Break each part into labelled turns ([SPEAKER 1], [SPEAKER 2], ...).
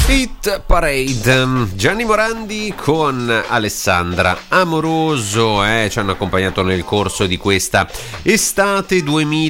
[SPEAKER 1] Hit Parade, Gianni Morandi con Alessandra Amoroso ci hanno accompagnato nel corso di questa estate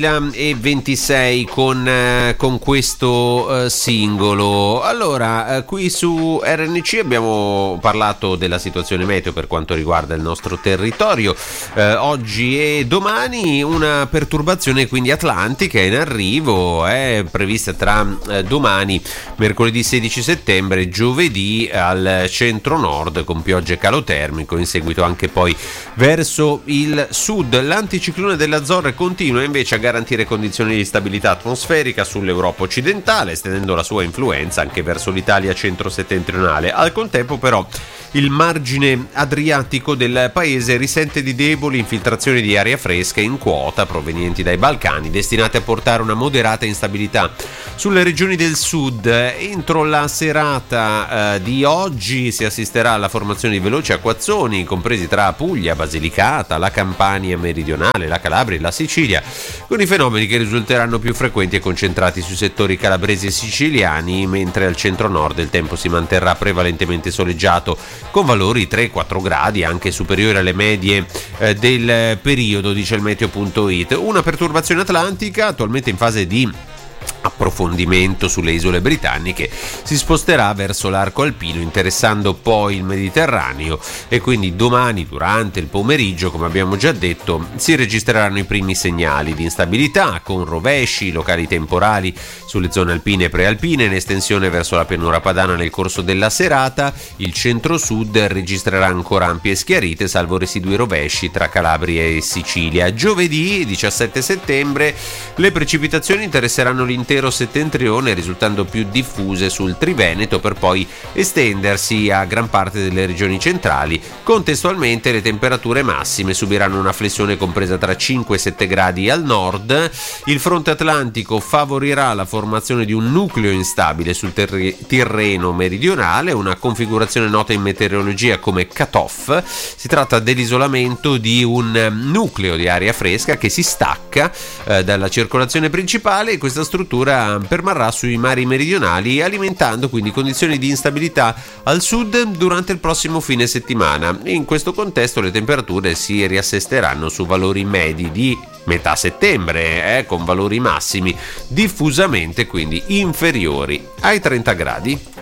[SPEAKER 1] 2026 con questo singolo. Allora, qui su RNC abbiamo parlato della situazione meteo per quanto riguarda il nostro territorio. Oggi e domani una perturbazione quindi atlantica in arrivo, è prevista tra domani, mercoledì 16 settembre, giovedì al centro-nord con piogge e calo termico, in seguito anche poi verso il sud. L'anticiclone delle Azzorre continua invece a garantire condizioni di stabilità atmosferica sull'Europa occidentale, estendendo la sua influenza anche verso l'Italia centro-settentrionale. Al contempo però il margine adriatico del paese risente di deboli infiltrazioni di aria fresca in quota provenienti dai Balcani, destinate a portare una moderata instabilità sulle regioni del sud. Entro la serata di oggi si assisterà alla formazione di veloci acquazzoni compresi tra Puglia, Basilicata, la Campania meridionale, la Calabria e la Sicilia, con i fenomeni che risulteranno più frequenti e concentrati sui settori calabresi e siciliani, mentre al centro-nord il tempo si manterrà prevalentemente soleggiato con valori 3-4 gradi anche superiori alle medie del periodo, dice il meteo.it. Una perturbazione atlantica attualmente in fase di approfondimento sulle isole britanniche si sposterà verso l'arco alpino, interessando poi il Mediterraneo, e quindi domani durante il pomeriggio, come abbiamo già detto, si registreranno i primi segnali di instabilità con rovesci locali temporali sulle zone alpine e prealpine in estensione verso la pianura padana nel corso della serata. Il centro-sud registrerà ancora ampie schiarite salvo residui rovesci tra Calabria e Sicilia. Giovedì 17 settembre le precipitazioni interesseranno l'intero settentrione, risultando più diffuse sul Triveneto per poi estendersi a gran parte delle regioni centrali. Contestualmente le temperature massime subiranno una flessione compresa tra 5 e 7 gradi al nord. Il fronte atlantico favorirà la formazione di un nucleo instabile sul Tirreno meridionale, una configurazione nota in meteorologia come cut-off. Si tratta dell'isolamento di un nucleo di aria fresca che si stacca dalla circolazione principale, e questa struttura permarrà sui mari meridionali, alimentando quindi condizioni di instabilità al sud durante il prossimo fine settimana. In questo contesto le temperature si riassesteranno su valori medi di metà settembre, con valori massimi diffusamente quindi inferiori ai 30 gradi.